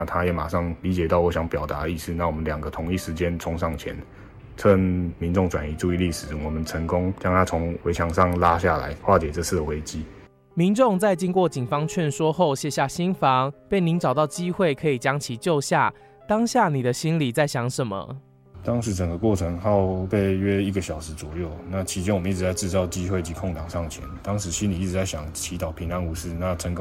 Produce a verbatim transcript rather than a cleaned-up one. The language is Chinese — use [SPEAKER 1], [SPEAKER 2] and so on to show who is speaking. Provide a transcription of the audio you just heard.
[SPEAKER 1] 那他也马上理解到我想表达的意思，那我们两个同一时间冲上前，趁民众转移注意力时，我们成功将他从围墙上拉下来，化解这次的危机。
[SPEAKER 2] 民众在经过警方劝说后卸下心防，被您找到机会可以将其救下，当下你的心里在想什么？
[SPEAKER 1] 当时整个过程耗费约一个小时左右，那期间我们一直在制造机会及空档上前，当时心里一直在想祈祷平安无事，那成功